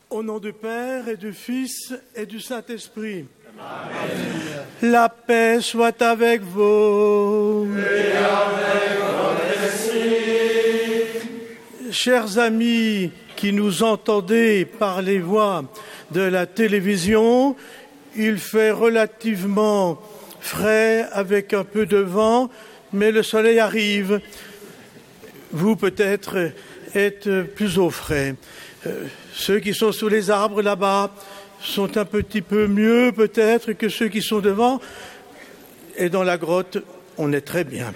Au nom du Père et du Fils et du Saint-Esprit. Amen. La paix soit avec vous. Et avec votre esprit. Chers amis qui nous entendez par les voies de la télévision, il fait relativement frais avec un peu de vent, mais le soleil arrive. Vous peut-être êtes plus au frais. Ceux qui sont sous les arbres là-bas sont un petit peu mieux peut-être que ceux qui sont devant. Et dans la grotte, on est très bien.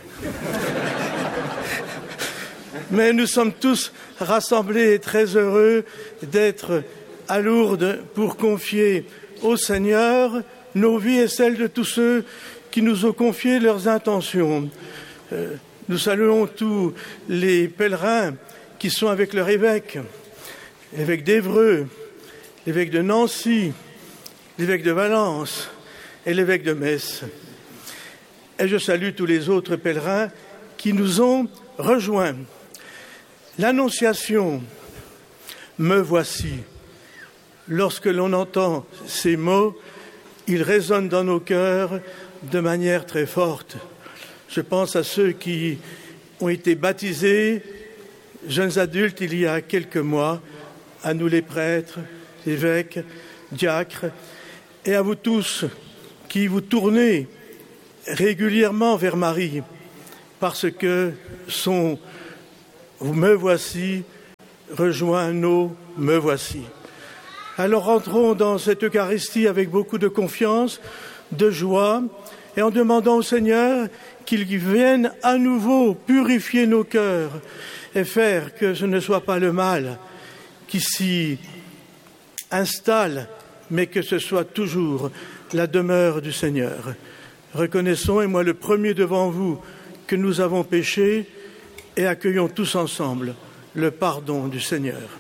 Mais nous sommes tous rassemblés et très heureux d'être à Lourdes pour confier au Seigneur nos vies et celles de tous ceux qui nous ont confié leurs intentions. Nous saluons tous les pèlerins qui sont avec leur évêque, l'évêque d'Évreux, l'évêque de Nancy, l'évêque de Valence et l'évêque de Metz. Et je salue tous les autres pèlerins qui nous ont rejoints. L'Annonciation, me voici. Lorsque l'on entend ces mots, ils résonnent dans nos cœurs de manière très forte. Je pense à ceux qui ont été baptisés, jeunes adultes, il y a quelques mois, à nous les prêtres, évêques, diacres, et à vous tous qui vous tournez régulièrement vers Marie, parce que son « me voici » rejoint nos « me voici ». Alors rentrons dans cette Eucharistie avec beaucoup de confiance, de joie, et en demandant au Seigneur qu'il vienne à nouveau purifier nos cœurs et faire que ce ne soit pas le mal qui s'y installe, mais que ce soit toujours la demeure du Seigneur. Reconnaissons, et moi le premier devant vous, que nous avons péché et accueillons tous ensemble le pardon du Seigneur.